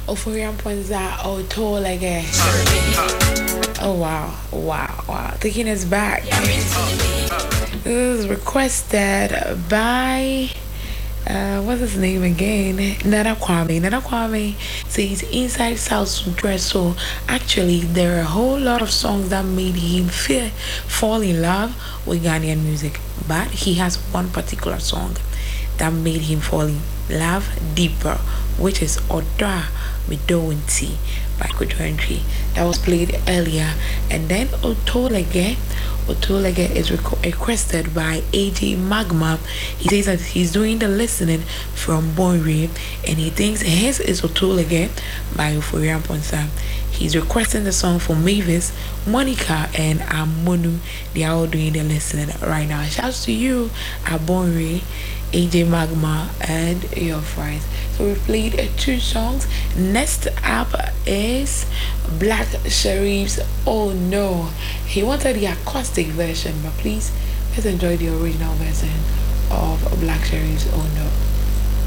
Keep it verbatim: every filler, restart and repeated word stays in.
Ofurian Ponza Auto like a. Oh wow, wow, wow. Taking us back. This is requested by uh, what's his name again? Nana Kwame. Nana Kwame says inside South Dress. So actually, there are a whole lot of songs that made him feel fall in love with Ghanaian music, but he has one particular song that made him fall in love deeper, which is Odra Midowinti by Kudwentry. That was played earlier, and then Otolege. Otolege is requ- requested by A J Magma. He says that he's doing the listening from Bonri, and he thinks his is Otolege by Euphoria Ponsa. He's requesting the song for Mavis, Monica, and Amonu. They are all doing the listening right now. Shouts to you, Abonri, A J Magma, and your friends. So we played uh, two songs. Next up is Black Sherif's Oh No. He wanted the acoustic version, but please let's enjoy the original version of Black Sherif's Oh No.